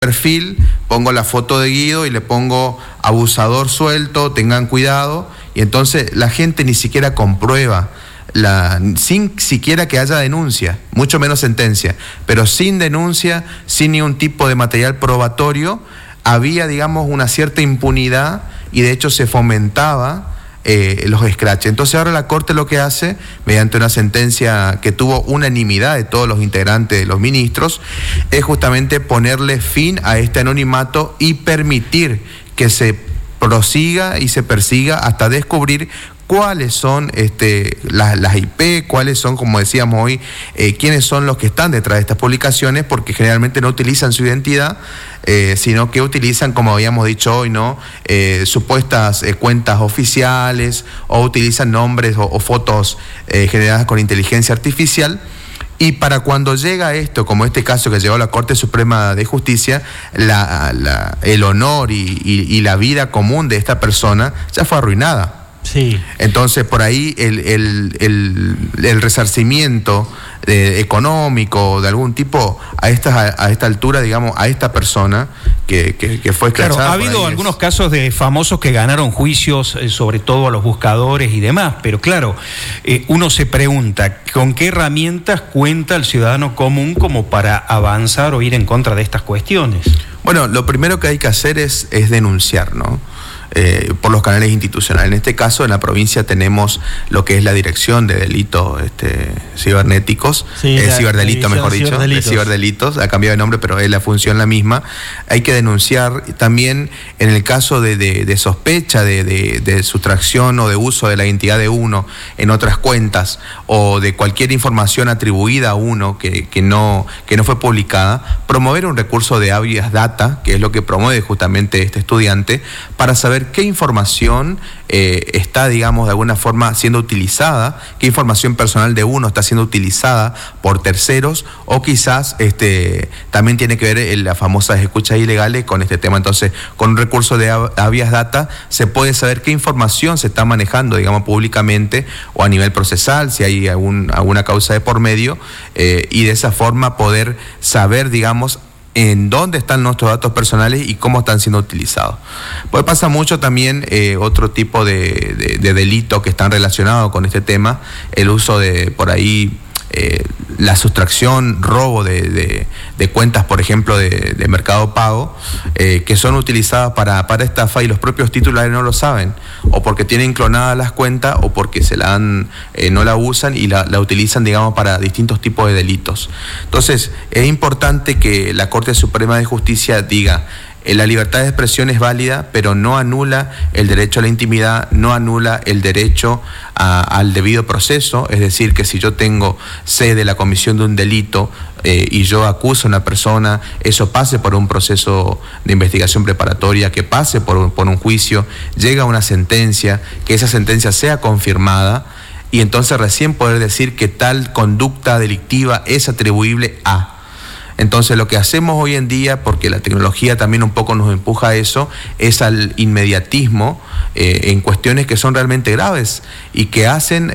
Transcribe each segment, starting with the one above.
perfil, pongo la foto de Guido y le pongo abusador suelto, tengan cuidado, y entonces la gente ni siquiera comprueba, sin siquiera que haya denuncia, mucho menos sentencia, pero sin denuncia, sin ningún tipo de material probatorio, había, digamos, una cierta impunidad y de hecho se fomentaba los escraches. Entonces ahora la Corte lo que hace, mediante una sentencia que tuvo unanimidad de todos los integrantes de los ministros, es justamente ponerle fin a este anonimato y permitir que se prosiga y se persiga hasta descubrir cuáles son las IP, cuáles son, como decíamos hoy, quiénes son los que están detrás de estas publicaciones, porque generalmente no utilizan su identidad, sino que utilizan, como habíamos dicho hoy, ¿no? Supuestas cuentas oficiales, o utilizan nombres o fotos generadas con inteligencia artificial. Y para cuando llega esto, como este caso que llegó a la Corte Suprema de Justicia, el honor y la vida común de esta persona ya fue arruinada. Sí. Entonces, por ahí el resarcimiento económico de algún tipo a esta altura, digamos, a esta persona que fue escrachada. Claro, ha habido algunos casos de famosos que ganaron juicios, sobre todo a los buscadores y demás, pero claro, uno se pregunta, ¿con qué herramientas cuenta el ciudadano común como para avanzar o ir en contra de estas cuestiones? Bueno, lo primero que hay que hacer es denunciar, ¿no? Por los canales institucionales. En este caso, en la provincia tenemos lo que es la Dirección de Delitos Cibernéticos, ciberdelitos, mejor dicho, de ciberdelitos, ha cambiado de nombre, pero es la función la misma. Hay que denunciar también en el caso de sospecha de sustracción o de uso de la identidad de uno en otras cuentas, o de cualquier información atribuida a uno que no fue publicada, promover un recurso de habeas data, que es lo que promueve justamente este estudiante, para saber qué información está, digamos, de alguna forma siendo utilizada, qué información personal de uno está siendo utilizada por terceros, o quizás también tiene que ver las famosas escuchas ilegales con este tema. Entonces, con un recurso de habeas data se puede saber qué información se está manejando, digamos, públicamente o a nivel procesal, si hay alguna causa de por medio, y de esa forma poder saber, digamos, en dónde están nuestros datos personales y cómo están siendo utilizados. Pues pasa mucho también otro tipo de delitos que están relacionados con este tema, el uso de, por ahí, la sustracción, robo de cuentas, por ejemplo, de Mercado Pago, que son utilizadas para estafa, y los propios titulares no lo saben, o porque tienen clonadas las cuentas, o porque no la usan y la utilizan, digamos, para distintos tipos de delitos. Entonces, es importante que la Corte Suprema de Justicia diga: la libertad de expresión es válida, pero no anula el derecho a la intimidad, no anula el derecho al debido proceso. Es decir, que si yo tengo sed de la comisión de un delito y yo acuso a una persona, eso pase por un proceso de investigación preparatoria, que pase por un juicio, llega a una sentencia, que esa sentencia sea confirmada, y entonces recién poder decir que tal conducta delictiva es atribuible a. Entonces, lo que hacemos hoy en día, porque la tecnología también un poco nos empuja a eso, es al inmediatismo en cuestiones que son realmente graves y que hacen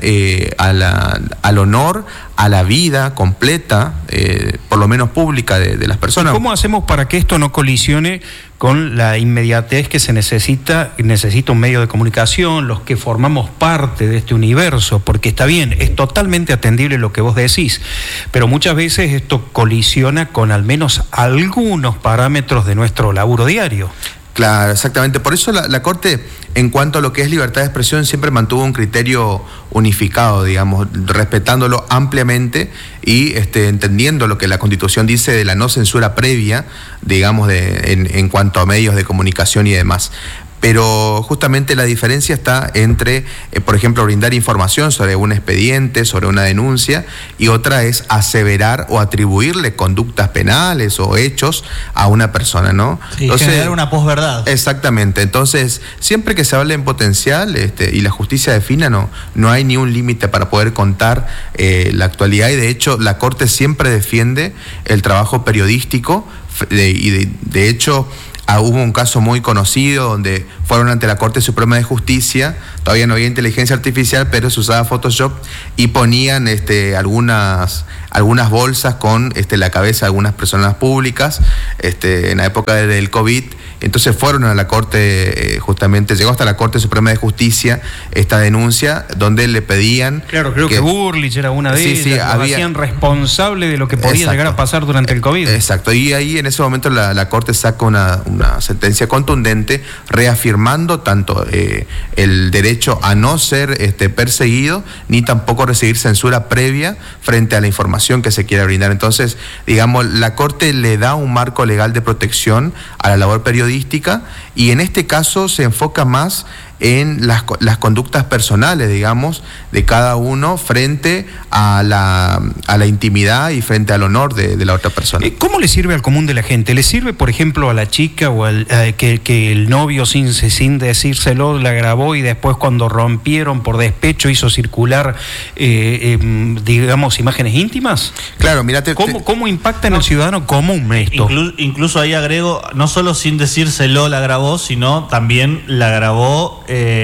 al honor, a la vida completa, por lo menos pública, de las personas. ¿Y cómo hacemos para que esto no colisione con la inmediatez que se necesita un medio de comunicación, los que formamos parte de este universo? Porque está bien, es totalmente atendible lo que vos decís, pero muchas veces esto colisiona con al menos algunos parámetros de nuestro laburo diario. Claro, exactamente. Por eso la Corte, en cuanto a lo que es libertad de expresión, siempre mantuvo un criterio unificado, digamos, respetándolo ampliamente y entendiendo lo que la Constitución dice de la no censura previa, digamos, en cuanto a medios de comunicación y demás. Pero justamente la diferencia está entre, por ejemplo, brindar información sobre un expediente, sobre una denuncia, y otra es aseverar o atribuirle conductas penales o hechos a una persona, ¿no? Sí, entonces, generar una posverdad. Exactamente. Entonces, siempre que se hable en potencial y la justicia defina, no hay ni un límite para poder contar la actualidad, y de hecho la Corte siempre defiende el trabajo periodístico, y de hecho hubo un caso muy conocido donde fueron ante la Corte Suprema de Justicia, todavía no había inteligencia artificial, pero se usaba Photoshop y ponían algunas algunas bolsas con la cabeza de algunas personas públicas en la época del COVID. Entonces fueron a la Corte, justamente llegó hasta la Corte Suprema de Justicia esta denuncia donde le pedían... Claro, creo que Burlich era una de ellas, lo hacían responsable de lo que podía llegar a pasar durante el COVID. Exacto, y ahí en ese momento la Corte saca una sentencia contundente reafirmando tanto el derecho a no ser perseguido, ni tampoco recibir censura previa frente a la información que se quiera brindar. Entonces, digamos, la Corte le da un marco legal de protección a la labor periodística, y en este caso se enfoca más en las conductas personales, digamos, de cada uno frente a la intimidad y frente al honor de la otra persona. ¿Cómo le sirve al común de la gente? ¿Le sirve, por ejemplo, a la chica o que el novio sin decírselo la grabó y después cuando rompieron por despecho hizo circular, digamos, imágenes íntimas? Claro, mira, ¿Cómo impacta en el ciudadano común esto? Incluso ahí agrego, no solo sin decírselo la grabó, sino también la grabó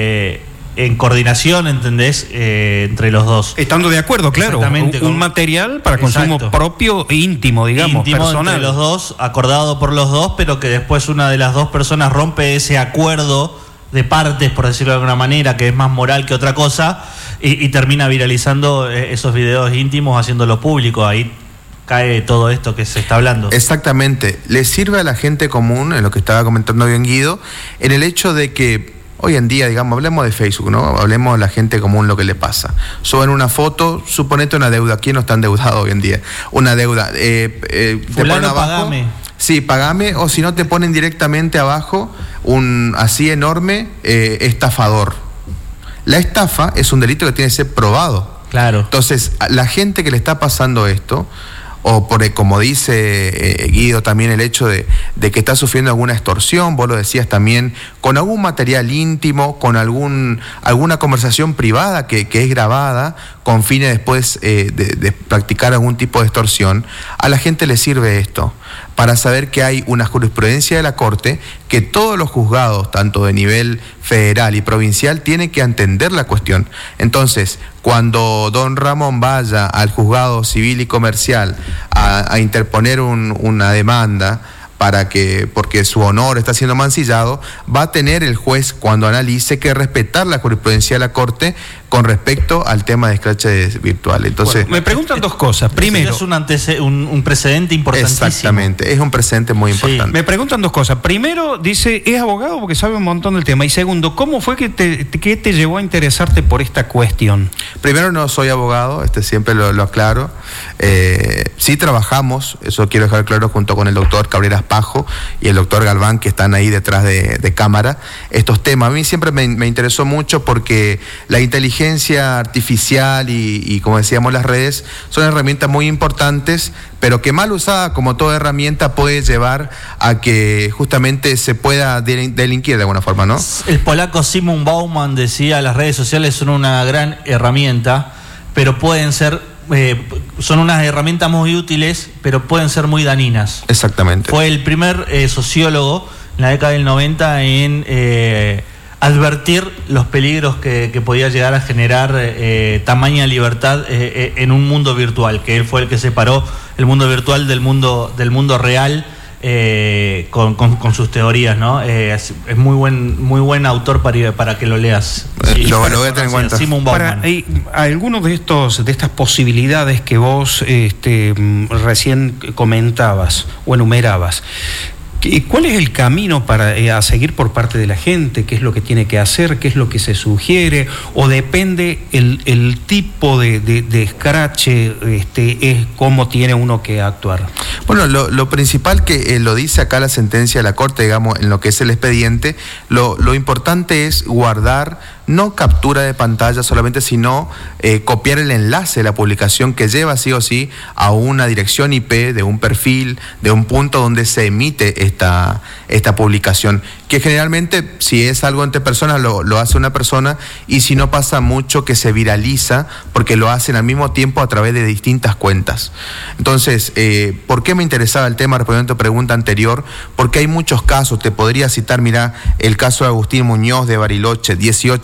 en coordinación, ¿entendés? Entre los dos. Estando de acuerdo, claro. Un material para consumo propio e íntimo, digamos, personal. Entre los dos, acordado por los dos, pero que después una de las dos personas rompe ese acuerdo de partes, por decirlo de alguna manera, que es más moral que otra cosa, y termina viralizando esos videos íntimos, haciéndolo público. Ahí cae todo esto que se está hablando. Exactamente. Le sirve a la gente común, en lo que estaba comentando bien Guido, en el hecho de que hoy en día, digamos, hablemos de Facebook, ¿no? Hablemos de la gente común, lo que le pasa. Suben una foto, suponete una deuda. ¿Quién no está endeudado hoy en día? Una deuda. Te ponen abajo, pagame. Sí, pagame, o si no te ponen directamente abajo un así enorme estafador. La estafa es un delito que tiene que ser probado. Claro. Entonces, a la gente que le está pasando esto, o como dice Guido también, el hecho de que está sufriendo alguna extorsión, vos lo decías también, con algún material íntimo, con alguna conversación privada que es grabada, con fines después de practicar algún tipo de extorsión, a la gente le sirve esto, para saber que hay una jurisprudencia de la Corte, que todos los juzgados, tanto de nivel federal y provincial, tienen que entender la cuestión. Entonces, cuando don Ramón vaya al juzgado civil y comercial a interponer una demanda porque su honor está siendo mancillado, va a tener el juez, cuando analice, que respetar la jurisprudencia de la Corte con respecto al tema de escraches virtuales. Entonces, me preguntan dos cosas. Primero, es un precedente importantísimo. Exactamente, es un precedente muy importante. Me preguntan dos cosas. Primero, dice, es abogado porque sabe un montón del tema. Y segundo, ¿cómo fue que te llevó a interesarte por esta cuestión? Primero, no soy abogado, siempre lo aclaro. Sí trabajamos, eso quiero dejar claro, junto con el doctor Cabreras Pajo y el doctor Galván, que están ahí detrás de cámara, estos temas. A mí siempre me interesó mucho porque la inteligencia artificial y como decíamos, las redes son herramientas muy importantes, pero que mal usada, como toda herramienta, puede llevar a que justamente se pueda delinquir de alguna forma, ¿no? El polaco Simon Bauman decía, las redes sociales son una gran herramienta, pero pueden ser son unas herramientas muy útiles, pero pueden ser muy dañinas. Exactamente. Fue el primer sociólogo en la década del 90 en advertir los peligros que podía llegar a generar tamaña libertad en un mundo virtual, que él fue el que separó el mundo virtual del mundo real, con sus teorías, ¿no? Es muy buen autor para que lo leas. Lo voy a tener en cuenta. Simon Bauman. Algunos de estas posibilidades que vos recién comentabas o enumerabas, ¿cuál es el camino a seguir por parte de la gente? ¿Qué es lo que tiene que hacer? ¿Qué es lo que se sugiere? ¿O depende el tipo de escrache, es cómo tiene uno que actuar? Bueno, lo principal que lo dice acá la sentencia de la Corte, digamos, en lo que es el expediente, lo importante es guardar, no captura de pantalla solamente, sino copiar el enlace de la publicación, que lleva sí o sí a una dirección IP de un perfil, de un punto donde se emite esta publicación, que generalmente, si es algo entre personas, lo hace una persona, y si no, pasa mucho que se viraliza porque lo hacen al mismo tiempo a través de distintas cuentas. Entonces, ¿por qué me interesaba el tema? Respondiendo a tu pregunta anterior, porque hay muchos casos. Te podría citar, mirá, el caso de Agustín Muñoz de Bariloche, 18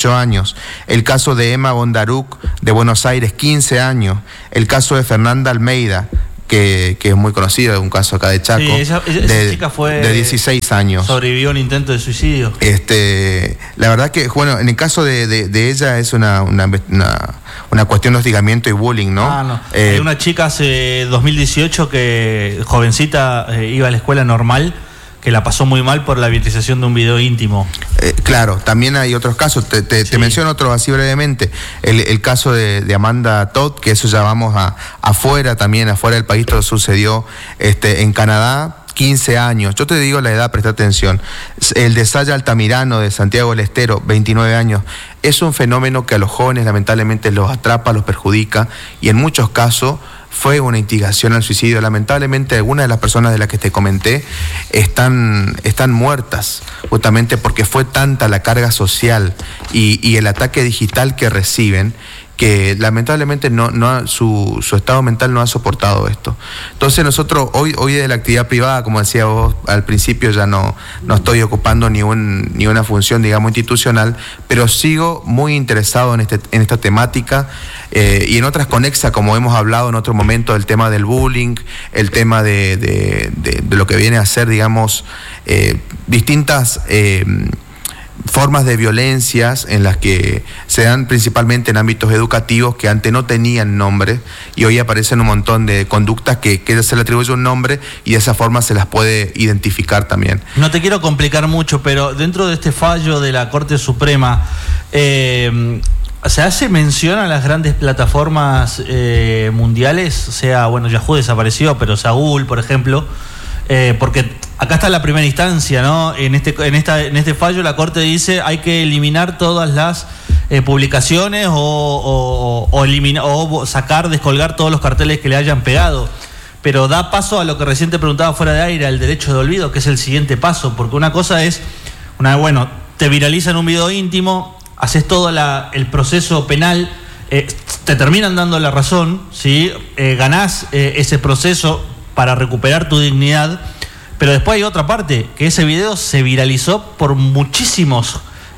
18 años. El caso de Emma Bondaruc, de Buenos Aires, 15 años. El caso de Fernanda Almeida, que es muy conocido, un caso acá de Chaco, sí, esa chica fue de 16 años. Sobrevivió a un intento de suicidio. La verdad que, bueno, en el caso de ella es una cuestión de hostigamiento y bullying, ¿no? No. Hay una chica hace 2018 que, jovencita, iba a la escuela normal, que la pasó muy mal por la viralización de un video íntimo. Claro, también hay otros casos, te menciono otro así brevemente, el caso de Amanda Todd, que eso ya vamos afuera del país, todo sucedió en Canadá. 15 años, yo te digo la edad, presta atención. El de Saya Altamirano, de Santiago del Estero, 29 años, es un fenómeno que a los jóvenes lamentablemente los atrapa, los perjudica, y en muchos casos fue una instigación al suicidio. Lamentablemente algunas de las personas de las que te comenté están muertas, justamente porque fue tanta la carga social y el ataque digital que reciben, que lamentablemente su estado mental no ha soportado esto. Entonces nosotros hoy de la actividad privada, como decía vos al principio, ya no estoy ocupando ni una función, digamos, institucional, pero sigo muy interesado en esta temática y en otras conexas, como hemos hablado en otro momento, del tema del bullying, el tema de lo que viene a ser, digamos, distintas formas de violencias en las que se dan principalmente en ámbitos educativos que antes no tenían nombre, y hoy aparecen un montón de conductas que se le atribuye un nombre y de esa forma se las puede identificar también. No te quiero complicar mucho, pero dentro de este fallo de la Corte Suprema, ¿se hace mención a las grandes plataformas mundiales? O sea, bueno, Yahoo desapareció, pero Google, por ejemplo, porque acá está la primera instancia, ¿no? En este fallo la Corte dice hay que eliminar todas las publicaciones o sacar, descolgar todos los carteles que le hayan pegado. Pero da paso a lo que recién te preguntaba fuera de aire, al derecho de olvido, que es el siguiente paso, porque una cosa es, te viralizan un video íntimo, haces todo el proceso penal, te terminan dando la razón, ¿sí? Ganás ese proceso para recuperar tu dignidad, pero después hay otra parte, que ese video se viralizó por muchísimas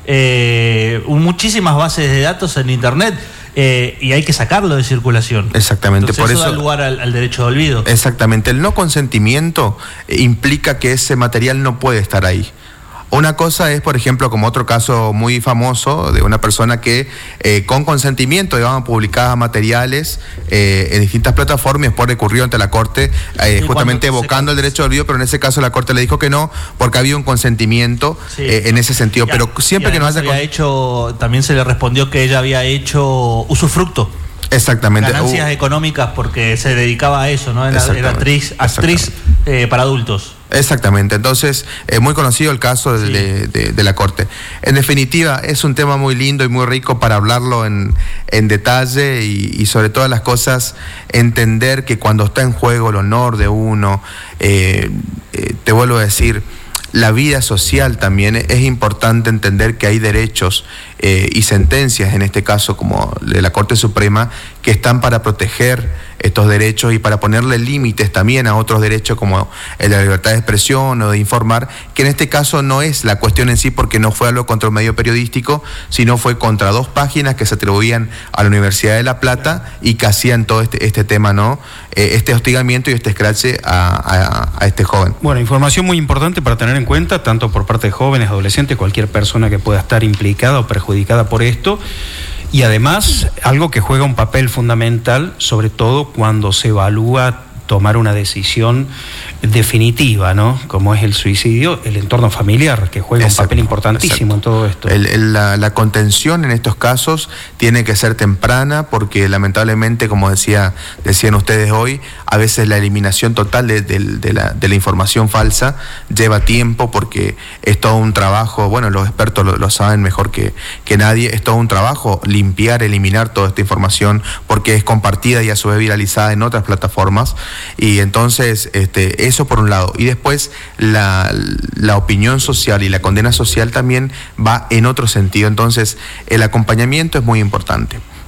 bases de datos en internet, y hay que sacarlo de circulación. Exactamente. Entonces, eso da lugar al derecho de olvido. Exactamente, el no consentimiento implica que ese material no puede estar ahí. Una cosa es, por ejemplo, como otro caso muy famoso de una persona que con consentimiento, digamos, publicaba materiales en distintas plataformas y después recurrió ante la Corte justamente evocando el derecho de olvido, pero en ese caso la Corte le dijo que no, porque había un consentimiento en ese sentido. Pero siempre que no haya... También se le respondió que ella había hecho usufructo. Exactamente. Ganancias económicas porque se dedicaba a eso, ¿no? Era actriz para adultos. Exactamente, entonces muy conocido el caso de la Corte. En definitiva, es un tema muy lindo y muy rico para hablarlo en detalle y sobre todas las cosas entender que cuando está en juego el honor de uno, te vuelvo a decir, la vida social también, es importante entender que hay derechos y sentencias, en este caso como de la Corte Suprema, que están para proteger estos derechos y para ponerle límites también a otros derechos como el de la libertad de expresión o de informar, que en este caso no es la cuestión en sí, porque no fue algo contra un medio periodístico, sino fue contra 2 páginas que se atribuían a la Universidad de La Plata y que hacían todo este tema, ¿no? Este hostigamiento y este escrache a este joven. Bueno, información muy importante para tener en cuenta, tanto por parte de jóvenes, adolescentes, cualquier persona que pueda estar implicada o perjudicada por esto. Y además, algo que juega un papel fundamental, sobre todo cuando se evalúa tomar una decisión definitiva, ¿no? Como es el suicidio, el entorno familiar, que juega un papel importantísimo en todo esto. La contención en estos casos tiene que ser temprana, porque lamentablemente, como decían ustedes hoy, a veces la eliminación total de la información falsa lleva tiempo, porque es todo un trabajo, bueno, los expertos lo saben mejor que nadie, es todo un trabajo limpiar, eliminar toda esta información, porque es compartida y a su vez viralizada en otras plataformas. Y entonces eso por un lado, y después la opinión social y la condena social también va en otro sentido. Entonces el acompañamiento es muy importante,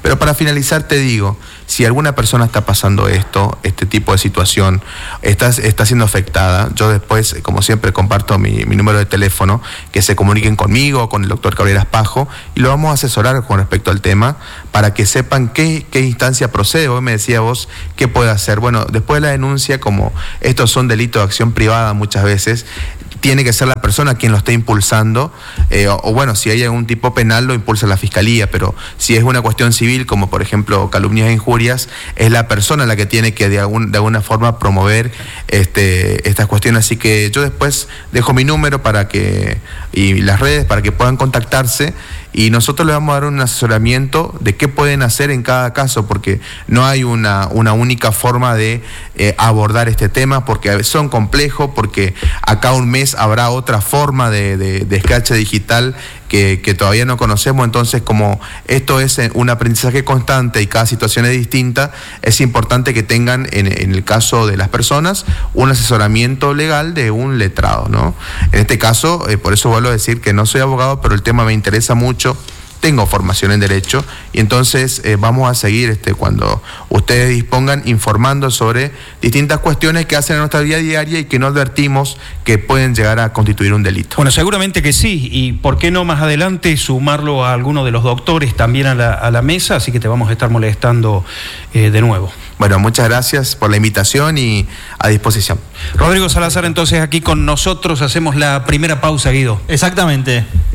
Pero para finalizar te digo, si alguna persona está pasando este tipo de situación, está siendo afectada, yo después, como siempre, comparto mi número de teléfono, que se comuniquen conmigo, con el doctor Gabriel Aspajo, y lo vamos a asesorar con respecto al tema, para que sepan qué instancia procede. Hoy me decía vos, ¿qué puede hacer? Bueno, después de la denuncia, como estos son delitos de acción privada muchas veces, tiene que ser la persona quien lo esté impulsando, o bueno, si hay algún tipo penal lo impulsa la fiscalía, pero si es una cuestión civil, como por ejemplo calumnias e injurias, es la persona la que tiene que de alguna forma promover estas cuestiones. Así que yo después dejo mi número y las redes para que puedan contactarse, y nosotros les vamos a dar un asesoramiento de qué pueden hacer en cada caso, porque no hay una única forma de abordar este tema, porque son complejos, porque acá un mes habrá otra forma de escrache digital que todavía no conocemos. Entonces, como esto es un aprendizaje constante y cada situación es distinta, es importante que tengan, en el caso de las personas, un asesoramiento legal de un letrado, ¿no? En este caso, por eso vuelvo a decir que no soy abogado, pero el tema me interesa mucho. Tengo formación en Derecho, y entonces vamos a seguir cuando ustedes dispongan, informando sobre distintas cuestiones que hacen en nuestra vida diaria y que no advertimos que pueden llegar a constituir un delito. Bueno, seguramente que sí, y por qué no más adelante sumarlo a alguno de los doctores también a la mesa, así que te vamos a estar molestando de nuevo. Bueno, muchas gracias por la invitación y a disposición. Rodrigo Salazar, entonces aquí con nosotros, hacemos la primera pausa, Guido. Exactamente.